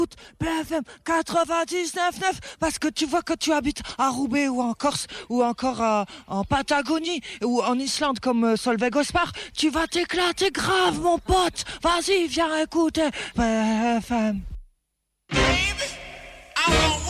BFM 99.9 parce que tu vois que tu habites à Roubaix ou en Corse ou encore en Patagonie ou en Islande comme Solveig Ospar, tu vas t'éclater grave mon pote. Vas-y, viens écouter BFM. Baby, I want